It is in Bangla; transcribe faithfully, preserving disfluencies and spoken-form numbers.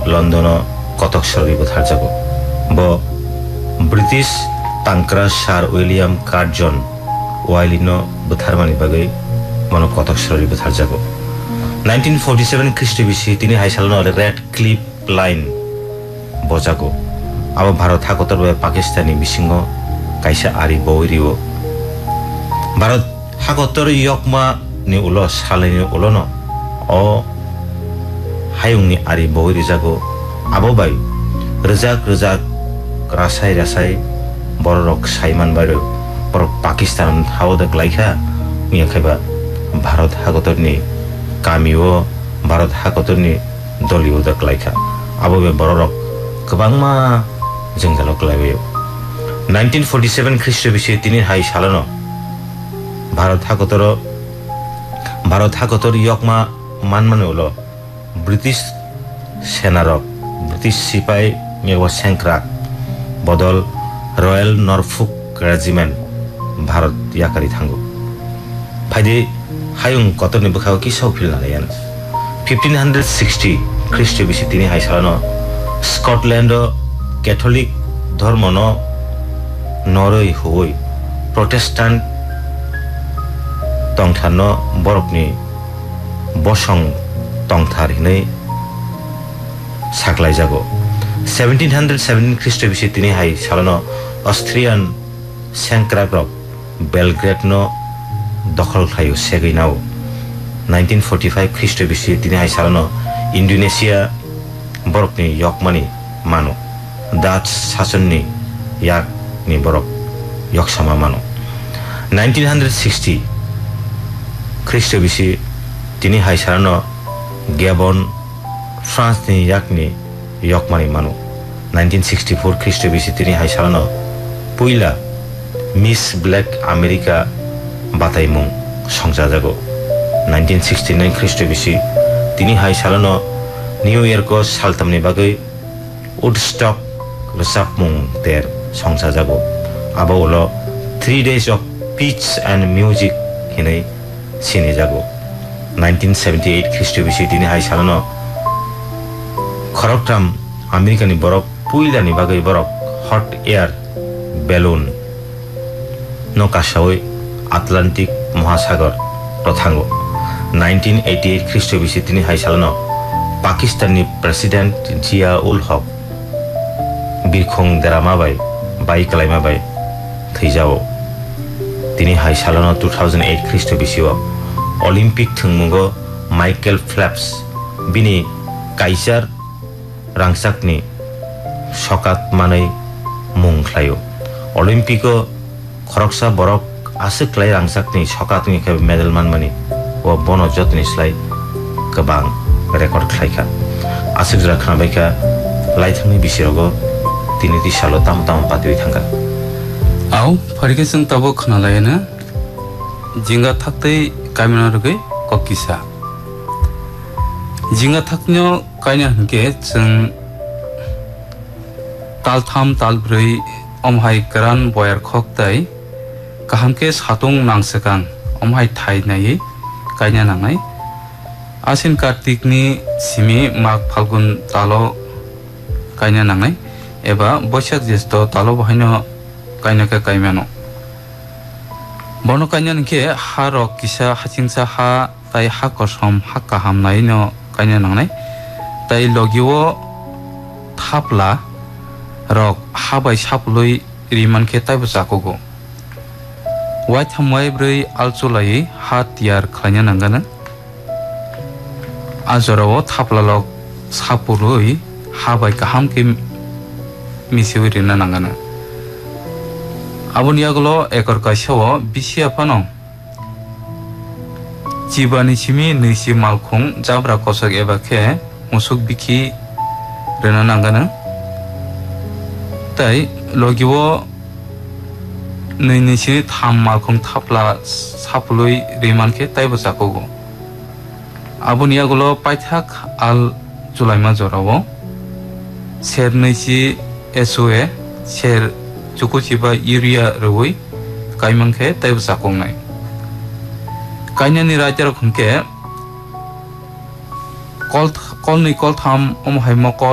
লন্ডন কতক সরিব থার যাব ব ব্রিটিশ তাংক্রা সার উইলিয়াম কার্জন ওয়াইলিনো বুথারমানি বাগৈ মন কতক সরিব থার যাব নাইনটিন ফোর্টি সেভেন খ্রিস্টবিসি তিনি হাইসালন রেড ক্লিপ লাইন বজাগো আবার ভারত হাকতর পাকিস্তানি বিসিংহ কাইসা আরি বৌরিও Bharat হাকতর ইয়কমা ni ulo salini ulo no o hayung ni ari bowiri jago abo bai rejak rejak rasai rasai borok saiman baru borok Pakistan hawodak laika miya khaiba Bharat hagotor ni kamio Bharat hagotor ni dolio dak laika abo be borok kobangma jengjalok laibe nineteen forty-seven খ্রিস্টবিসি তিনি হাই সালানো ভারত হাকতর ভারত হাকতর ইয়কমা মানমানে হলো ব্রিটিশ সেনারক ব্রিটিশ সিপাই মেগবা সেংক্রাক বদল রয়্যাল নরফুক রেজিমেন্ট ভারত ইয়াকারি থাঙ্গো ফাইদে হায়ুং কতনি বখাও কি সৌফিল নালায়ান ফিফটিন হান্ড্রেড সিক্সটি খ্রিস্টবিসি তিনি হাই সালানো স্কটল্যান্ড ক্যাথলিক ধর্ম ন নরই হই Protestant tongthano borokni bosong tongthar hinai saklai jago seventeen oh seven খ্রিস্টবিসি তিনি হাই সালানো অস্ট্রিয়ান সেংক্রাগ্রক বেলগ্রেড no দখল খায়ু সেগৈনাও nineteen forty-five খ্রিস্টবিসি তিনি high সালানো Indonesia borokni yokmani mano Dutch শাসননি yakni borok yoksama mano nineteen sixty খ্রিস্টবিসি তিনি high সালানো Gabon France ni yakni yokmani mano nineteen sixty-four খ্রিস্টবিসি তিনি high সালানো পুইলা miss black America বাতাইমুং সংজাজাগো nineteen sixty-nine খ্রিস্টবিসি তিনি হাই সালানো নিউ ইয়র্ক সালতামনি বাগৈ উডস্টক রসাপমুং তের সংজাজাগো আবো হলো three days of peace and music হিনাই সিনে যাগো nineteen seventy-eight খ্রিস্টবিসি তিনি হাই সালানো খরকটাম আমেরিকানি বরক পুইলানি বাগৈ বরক হট এয়ার বেলুন নকাশাওই আটলান্টিক মহাসাগর রথাঙ্গো nineteen eighty-eight খ্রিস্টবিসি তিনি high সালানো Pakistani president Zia ul Haq বিরখং দেরামাবাই by কালাইমাবাই থৈজাও তিনি high সালানো two thousand eight খ্রিস্টবিসিও Olympic থুংমুগো Michael flaps বিনি কাইসার রাংসাকনি সকাত মাनै মুং খ্লাयो অলিম্পিকো খরকসা বরক আসিক্লাই রাংসাকনি সকাতনি কে মেডেল মানমানি ও বন যতনি স্লাই गोबां रेकर्ड ख्लायखा आसिकजरा खानाबायखा लाइथांनि बिसिरगो तिनि दिसालो ताम ताम पातिबै थांगा आव फरिके जों तबो खोनालायनो जिंगा थाक्तै कामिना रगै ककिसा जिंगा थाक्नो कायना हनके जों तालथाम तालब्रै अमहाय गोरान बयार खक्तै काहामके सातुं नांसोकां अमहाय थायनायै कायना नांनाय आसिन कार्तिकनि सिमि माग फाल्गुन तालो कायना नांनाय एबा बैसाग जेष्ठ तालो बाहायनो कायनाका कायमानो बनो कायनानके हा रक किसा हाचिंसा हा ताइ हा कसम हा काहामनायनो कायना नांनाय ताइ लगिओ थापला रक हा बाय सापलुय रिमानके ताइबो जाकोगो वाइ थामवाय ब्रै आलचुलायै हा तियार खायना नांगानो आजराव थापलालक सापुरुय हाबाय काहामके मिसिवरिना नांगानो आबुनि आगोलो एकर काइसाव बिसि आफानो जिबानि सिमि नैसि मालखं जाब्रा कसक एबाखे मुसुक बिखि रेना नांगानो ताइ लगिओ नैनिसि थाम मालखं थापला सापुलुय रिमानके ताइबो जाकोगो आबुनि आगोलो पाइथाक आल जुलाइमा जराव सेर नैसि एसओए सेर चुकुचिबा इउरिया रवै कायमांखे ताइबो जाकोंनाय कायनानि रायजार खनके कल कल नै कल थाम अमहाय मकल